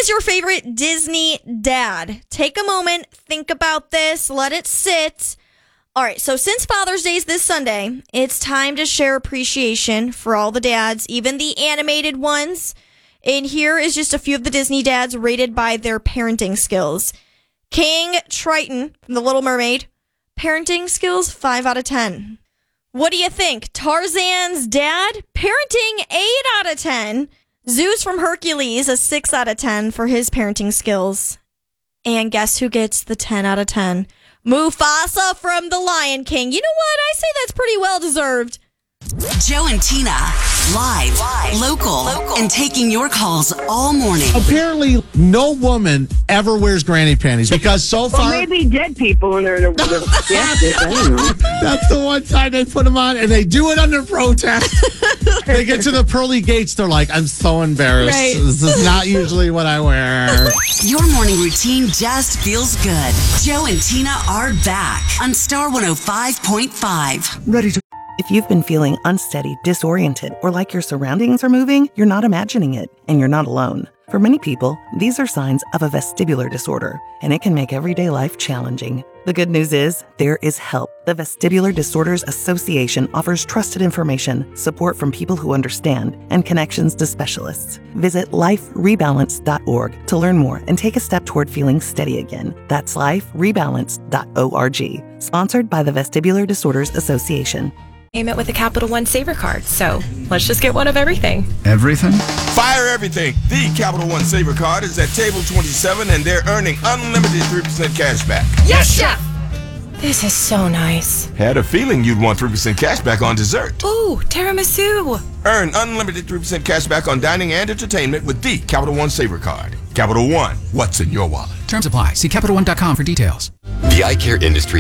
is your favorite Disney dad? Take a moment, think about this, let it sit. All right, so since Father's Day is this Sunday, it's time to share appreciation for all the dads, even the animated ones. And here is just a few of the Disney dads rated by their parenting skills. King Triton from The Little Mermaid, parenting skills 5 out of 10. What do you think? Tarzan's dad, parenting 8 out of 10. Zeus from Hercules, a 6 out of 10 for his parenting skills. And guess who gets the 10 out of 10? Mufasa from The Lion King. You know what? I say that's pretty well deserved. Joe and Tina, live, local, and taking your calls all morning. Apparently, no woman ever wears granny panties because so far... Well, maybe dead people in their I don't know. That's the one time they put them on, and they do it under protest. They get to the pearly gates, they're like, I'm so embarrassed. Right. This is not usually what I wear. Your morning routine just feels good. Joe and Tina are back on Star 105.5. Ready to... If you've been feeling unsteady, disoriented, or like your surroundings are moving, you're not imagining it, and you're not alone. For many people, these are signs of a vestibular disorder, and it can make everyday life challenging. The good news is, there is help. The Vestibular Disorders Association offers trusted information, support from people who understand, and connections to specialists. Visit liferebalance.org to learn more and take a step toward feeling steady again. That's liferebalance.org. Sponsored by the Vestibular Disorders Association. Payment with a Capital One Saver card. So let's just get one of everything. Everything? Fire everything. The Capital One Saver card is at table 27 and they're earning unlimited 3% cash back. Yes, Chef! This is so nice. Had a feeling you'd want 3% cash back on dessert. Ooh, tiramisu. Earn unlimited 3% cash back on dining and entertainment with the Capital One Saver card. Capital One, what's in your wallet? Terms apply. See CapitalOne.com for details. The eye care industry